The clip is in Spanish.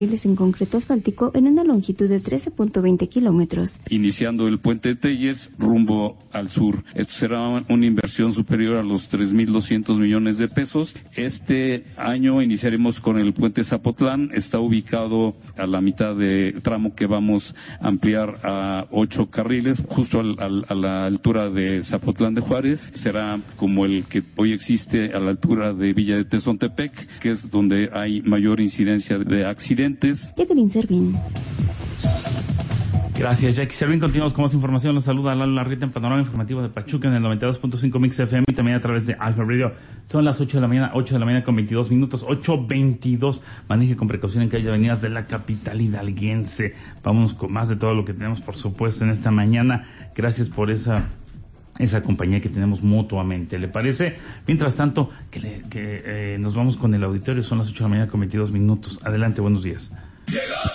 en concreto asfáltico en una longitud de 13.20 kilómetros. Iniciando el puente de Telles rumbo al sur. Esto será una inversión superior a los 3.200 millones de pesos. Este año iniciaremos con el puente Zapotlán. Está ubicado a la mitad de tramo que vamos a ampliar a 8 carriles, justo a la altura de Zapotlán de Juárez. Será como el que hoy existe a la altura de Villa de Tezontepec, que es donde hay mayor incidencia de accidentes. Jacqueline Servín. Gracias, Jackie Servín. Continuamos con más información. Los saluda Lalo Larrieta en Panorama Informativo de Pachuca en el 92.5 Mix FM y también a través de iHeartRadio. Son las 8 de la mañana con 22 minutos, 8:22. Maneje con precaución en calles y avenidas de la capital hidalguense. Vámonos con más de todo lo que tenemos, por supuesto, en esta mañana. Gracias por esa compañía que tenemos mutuamente. ¿Le parece? Mientras tanto, que nos vamos con el auditorio. Son las 8 de la mañana con 22 minutos. Adelante, buenos días.